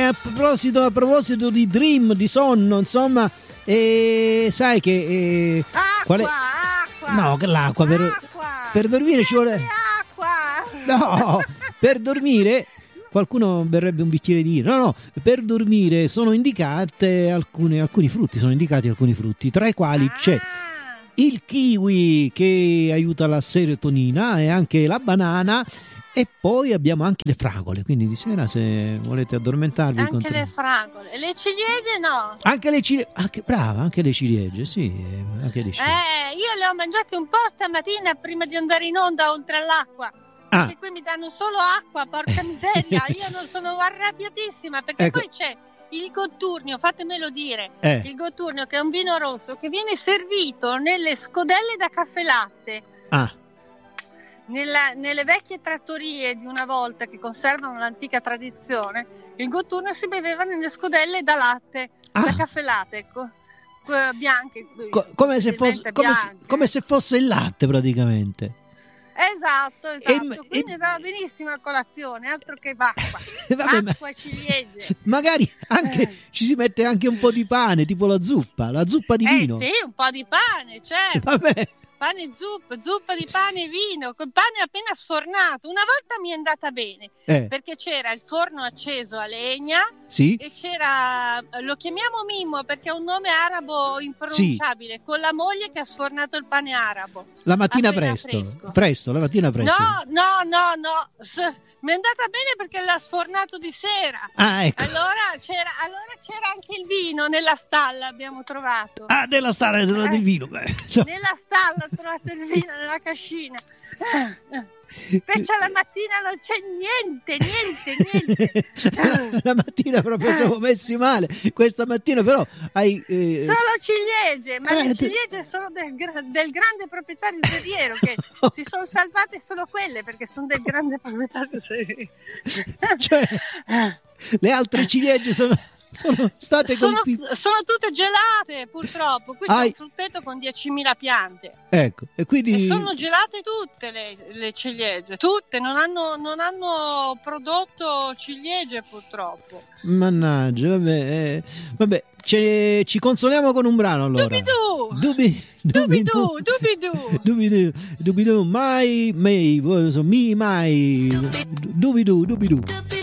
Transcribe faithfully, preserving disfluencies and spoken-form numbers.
a proposito, a proposito di dream, di sonno, insomma, e sai che... Eh, acqua, qual è? acqua. No, che l'acqua, per, acqua. per dormire ci vuole... Acqua. No, per dormire... Qualcuno berrebbe un bicchiere di vino. No, no, per dormire sono indicate alcune, alcuni frutti, sono indicati alcuni frutti, tra i quali Ah. c'è il kiwi che aiuta la serotonina e anche la banana, e poi abbiamo anche le fragole, quindi di sera se volete addormentarvi... Anche contro- le fragole. Le ciliegie no. Anche le ciliegie, anche, brava, anche le ciliegie, sì, anche le ciliegie. Eh, io le ho mangiate un po' stamattina prima di andare in onda oltre all'acqua. Ah. Perché qui mi danno solo acqua, porca miseria. Io non sono arrabbiatissima perché Ecco. poi c'è il Cotturnio, fatemelo dire. Eh. Il Cotturnio, che è un vino rosso che viene servito nelle scodelle da caffè latte. Ah, Nella- nelle vecchie trattorie di una volta che conservano l'antica tradizione, il Cotturnio si beveva nelle scodelle da latte, Ah. da caffè latte, co- co- bianche. co- come, se fosse, possibilmente come, se, bianche. come se fosse il latte praticamente. Esatto, E- esatto. Quindi e- andava benissimo a colazione, altro che acqua. Vabbè, ma- Acqua e ciliegie. magari anche Eh. ci si mette anche un po' di pane, tipo la zuppa, la zuppa di Eh vino. sì, un po' di pane, certo. Vabbè, Pane e zuppa, zuppa di pane e vino, col pane appena sfornato. Una volta mi è andata bene, eh, perché c'era il forno acceso a legna sì, e c'era, lo chiamiamo Mimmo perché è un nome arabo impronunciabile, con la moglie che ha sfornato il pane arabo. la mattina appena presto, fresco. presto, la mattina presto. No, no, no, no, S- mi è andata bene perché l'ha sfornato di sera. Ah, ecco. Allora c'era, allora c'era anche il vino nella stalla, abbiamo trovato. Ah, della stalla del Eh. vino. Beh, insomma, Nella stalla ho trovato il vino nella cascina. Invece la mattina non c'è niente, niente, niente. la mattina proprio siamo messi male. Questa mattina però hai... eh, Solo ciliegie, ma Eh, le te- ciliegie sono del, gra- del grande proprietario terriero, che si sono salvate solo quelle perché sono del grande proprietario terriero. cioè, le altre ciliegie sono, sono state Sono, colpite. sono tutte gelate purtroppo. Qui c'è Ai- un frutteto con diecimila piante Ecco, e quindi... e sono gelate tutte le, le ciliegie, tutte, non hanno, non hanno prodotto ciliegie purtroppo. Mannaggia, vabbè, eh, vabbè, ce- ci consoliamo con un brano allora. Dubidù! Dubi, Dubidù, dubidù! Dubidù, dubidù, mai, mai, me, mai, dubidù, dubidù.